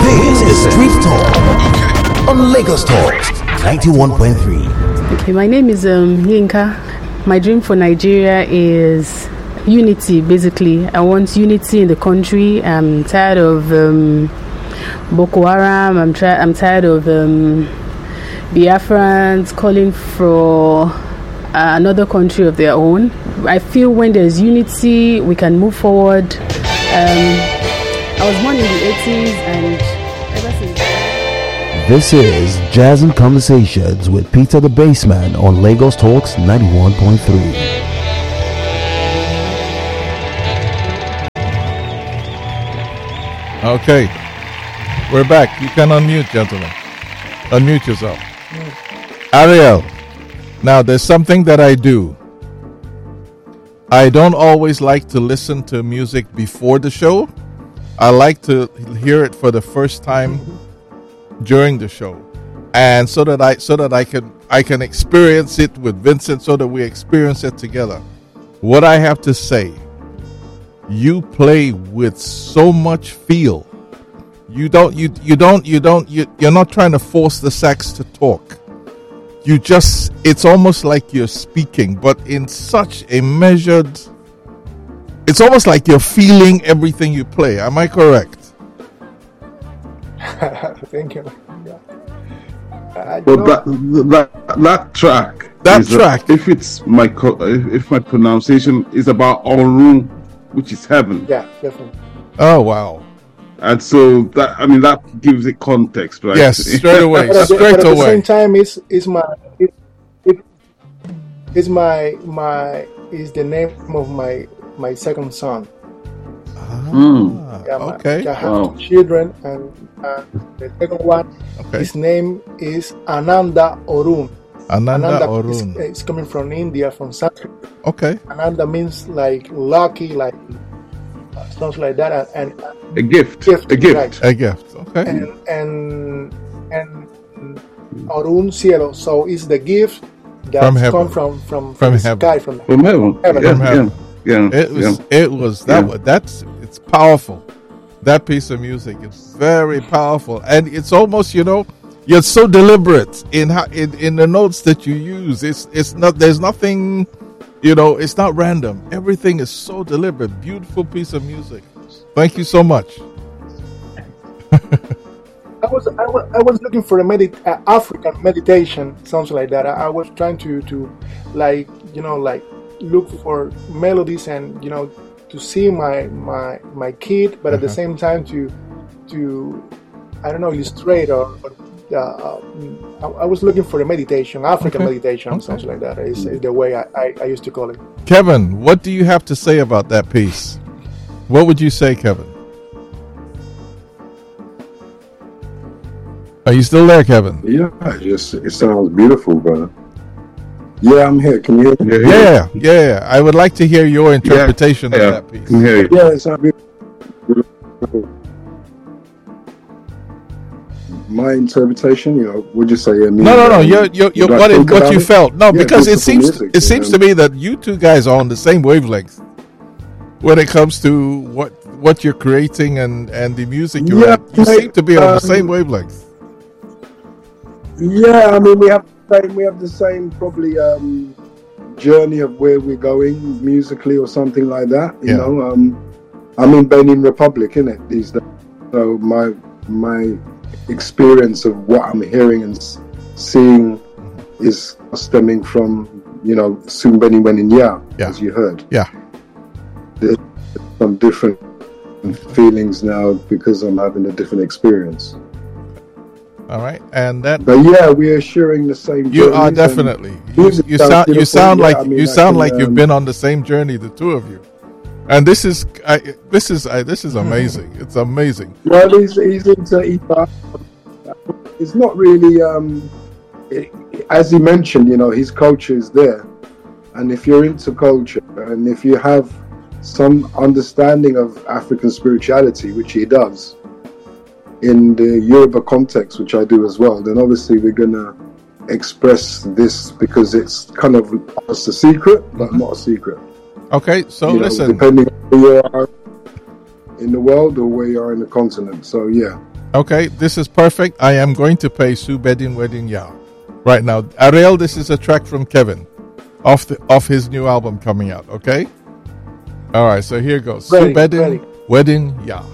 This is Street Talk on Lagos Talks 91.3. Okay, my name is Yinka. My dream for Nigeria is unity, basically. I want unity in the country. I'm tired of Boko Haram. I'm tired of Biafrans calling for another country of their own. I feel when there's unity, we can move forward. I was born in the 80s and ever since. This is Jazz and Conversations with Peter the Bassman on Lagos Talks 91.3. Okay, we're back. You can unmute, gentlemen. Unmute yourself. Ariel, now there's something that I do. I don't always like to listen to music before the show. I like to hear it for the first time during the show, and so that I can experience it with Vincent, so that we experience it together. What I have to say, you play with so much feel. You're not trying to force the sax to talk. It's almost like you're speaking, but in such a measured. It's almost like you're feeling everything you play. Am I correct? Thank you. Yeah. That track. If my pronunciation is about Orun, which is heaven. Yeah, definitely. Oh wow! And so that gives it context, right? Yes, straight away. But at the same time, is the name of my second son. Okay. I have 2 children, and the second one, his name is Ananda Orun. Ananda Orun. It's coming from India, from Sanskrit. Okay. Ananda means like lucky, like something like that, and a gift. Right. A gift. Okay. And Orun Cielo. So it's the gift that comes from the heaven. sky, from heaven. Yeah. It's powerful. That piece of music is very powerful, and it's almost, you're so deliberate in the notes that you use. It's not, there's nothing, it's not random. Everything is so deliberate. Beautiful piece of music. Thank you so much. I was looking for African meditation, something like that. I was trying to look for melodies and to see my kid, but at the same time to illustrate or I was looking for a meditation, African meditation, something like that. Is the way I used to call it. Kevin, what do you have to say about that piece? What would you say, Kevin? Are you still there, Kevin? Yeah, it sounds beautiful, brother. Yeah, I'm here. Can you hear me? Yeah. I would like to hear your interpretation of that piece. Can hear you. Yeah, it sounds beautiful. My interpretation, would you say? No. What you felt? No, because it seems to me that you two guys are on the same wavelength when it comes to what you're creating and the music you write. You seem to be on the same wavelength. Yeah, we have the same probably journey of where we're going musically or something like that. You know, I'm in Benin Republic, innit, these days. So my experience of what I'm hearing and seeing is stemming from Sumbeni Weninya, as you heard. Yeah, there's some different feelings now because I'm having a different experience. All right, and that. But yeah, we are sharing the same. You are definitely. You sound like you've been on the same journey, the two of you. And this is amazing. It's amazing. Well, he's into Ifa. It's not really as he mentioned. His culture is there, and if you're into culture and if you have some understanding of African spirituality, which he does, in the Yoruba context, which I do as well, then obviously we're gonna express this because it's kind of a secret, but not a secret. Okay, so listen. Depending on where you are in the world or where you are in the continent. So yeah. Okay, this is perfect. I am going to play Sue Bedin Wedding Ya right now. Ariel, this is a track from Kevin off his new album coming out, okay? All right, so here goes. Sue Bedin Wedding Ya.